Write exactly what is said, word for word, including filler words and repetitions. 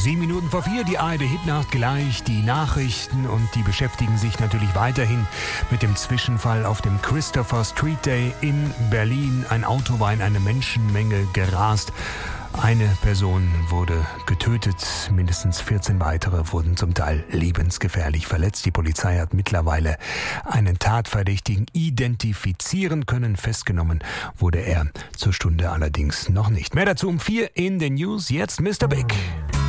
Sieben Minuten vor vier, die A R D-Hitnacht gleich, die Nachrichten und die beschäftigen sich natürlich weiterhin mit dem Zwischenfall auf dem Christopher Street Day in Berlin. Ein Auto war in eine Menschenmenge gerast. Eine Person wurde getötet, mindestens vierzehn weitere wurden zum Teil lebensgefährlich verletzt. Die Polizei hat mittlerweile einen Tatverdächtigen identifizieren können. Festgenommen wurde er zur Stunde allerdings noch nicht. Mehr dazu um vier in den News. Jetzt Mister Big.